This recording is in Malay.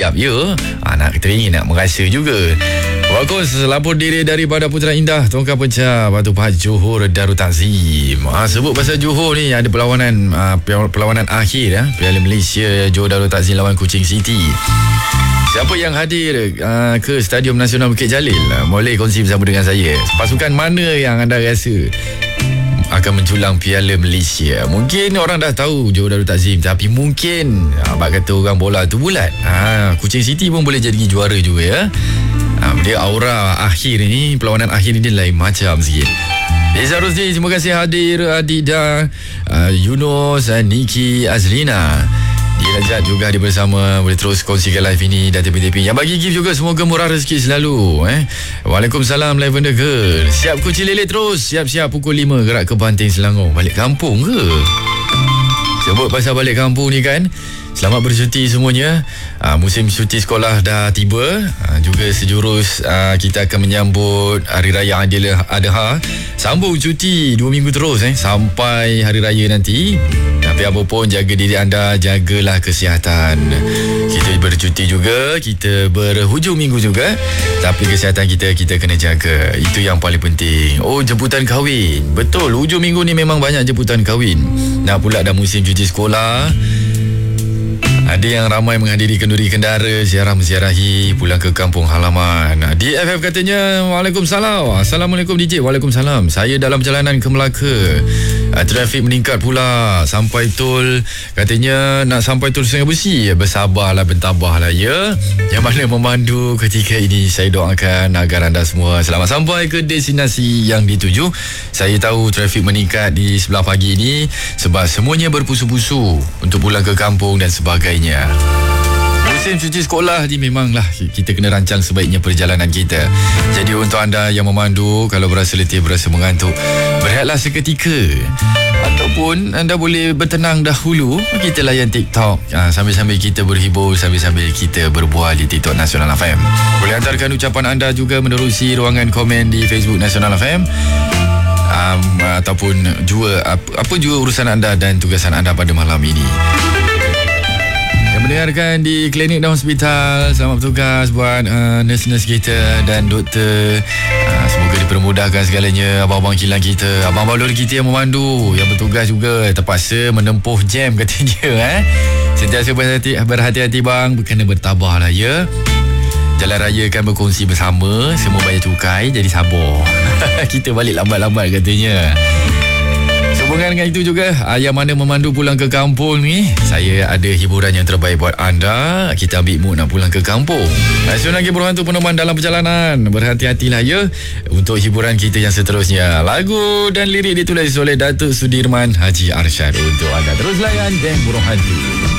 siap ya. Nak teringin, nak merasa juga. Bagus, lapor diri daripada Putra Indah, Tongkang Pecah, Batu Pahat, Johor, Darul Takzim. Sebut pasal Johor ni, ada perlawanan akhir Piala Malaysia Johor Darul Takzim lawan Kuching City. Siapa yang hadir ke Stadium Nasional Bukit Jalil, boleh kongsi bersama dengan saya. Pasukan mana yang anda rasa akan menculang Piala Malaysia? Mungkin orang dah tahu Johor Darul Takzim, tapi mungkin abang kata orang bola tu bulat, Kuching City pun boleh jadi juara juga ya. Dia aura akhir ni, perlawanan akhir ni dia lain macam sikit. Deza Rosdi, terima kasih hadir. Adida, Yunus, Niki, Azlina, Dirajat juga hadir bersama. Boleh terus kongsikan live ini dan tipi-tipi. Yang bagi gift juga, semoga murah rezeki selalu. Waalaikumsalam Lavender Girl. Siap kuci lele terus. Siap-siap pukul 5 gerak ke Banting Selangor. Balik kampung ke? Sebut pasal balik kampung ni kan, selamat bercuti semuanya. Musim cuti sekolah dah tiba. Juga sejurus kita akan menyambut Hari Raya Adha. Sambung cuti 2 minggu terus sampai Hari Raya nanti. Tapi apa pun, jaga diri anda, jagalah kesihatan. Kita bercuti juga, kita berhujung minggu juga, tapi kesihatan kita kena jaga. Itu yang paling penting. Oh, jemputan kahwin. Betul, hujung minggu ni memang banyak jemputan kahwin. Nak pula dah musim cuti sekolah. Ada yang ramai menghadiri kenduri kendara, ziarah menziarahi, pulang ke kampung halaman. DFF katanya, Waalaikumsalam. Assalamualaikum DJ. Waalaikumsalam. Saya dalam perjalanan ke Melaka. Trafik meningkat pula sampai tol. Katanya nak sampai tol Sungai Besi. Bersabarlah, bertabahlah ya. Yang mana memandu ketika ini, saya doakan agar anda semua selamat sampai ke destinasi yang dituju. Saya tahu trafik meningkat di sebelah pagi ini sebab semuanya berpusu-pusu untuk pulang ke kampung dan sebagainya. Musim cuti sekolah ni memanglah kita kena rancang sebaiknya perjalanan kita. Jadi untuk anda yang memandu, kalau berasa letih, berasa mengantuk, berehatlah seketika. Ataupun anda boleh bertenang dahulu. Kita layan TikTok sambil-sambil kita berhibur, sambil-sambil kita berbual di TikTok Nasional FM. Boleh hantarkan ucapan anda juga menerusi ruangan komen di Facebook Nasional FM. Ataupun juga apa juga urusan anda dan tugasan anda pada malam ini. Yang mendengarkan di klinik dan hospital, selamat bertugas buat nurse-nurse kita dan doktor. Semoga dipermudahkan segalanya. Abang-abang kilang kita, abang-abang lori kita yang memandu, yang bertugas juga terpaksa menempuh jam katanya. Sentiasa berhati-hati bang, kena bertabahlah ya. Jalan raya kan berkongsi bersama, semua bayar cukai, jadi sabar. Kita balik lambat-lambat katanya. Sehubungan dengan itu juga, yang mana memandu pulang ke kampung ni, saya ada hiburan yang terbaik buat anda. Kita ambil mood nak pulang ke kampung. Nasional Game Berhantu peneman dalam perjalanan. Berhati-hatilah ya untuk hiburan kita yang seterusnya. Lagu dan lirik ditulis oleh Datuk Sudirman Haji Arsyad untuk anda. Terus layan Game Berhantu.